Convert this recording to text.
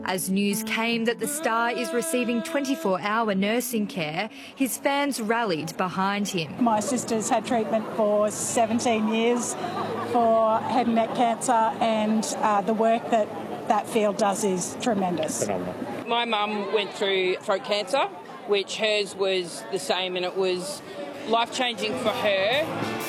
As news came that the star is receiving 24-hour nursing care, his fans rallied behind him. My sister's had treatment for 17 years for head and neck cancer, and the work that field does is tremendous. Phenomenal. My mum went through throat cancer, which hers was the same, and it was life-changing for her.